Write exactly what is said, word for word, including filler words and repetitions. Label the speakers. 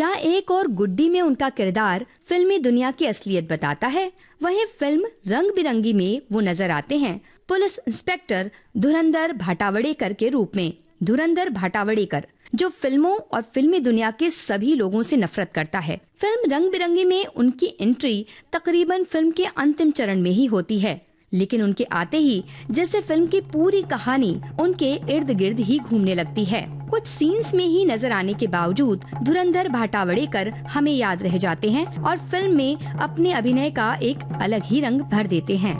Speaker 1: जहाँ एक और गुड्डी में उनका किरदार फिल्मी दुनिया की असलियत बताता है, वहीं फिल्म रंग बिरंगी में वो नजर आते हैं पुलिस इंस्पेक्टर धुरंधर भाटावड़ेकर के रूप में। धुरंधर भाटावड़ेकर जो फिल्मों और फिल्मी दुनिया के सभी लोगों से नफरत करता है। फिल्म रंग बिरंगी में उनकी एंट्री तकरीबन फिल्म के अंतिम चरण में ही होती है, लेकिन उनके आते ही जैसे फिल्म की पूरी कहानी उनके इर्द गिर्द ही घूमने लगती है। कुछ सीन्स में ही नजर आने के बावजूद धुरंधर भाटावड़ेकर हमें याद रह जाते हैं और फिल्म में अपने अभिनय का एक अलग ही रंग भर देते हैं।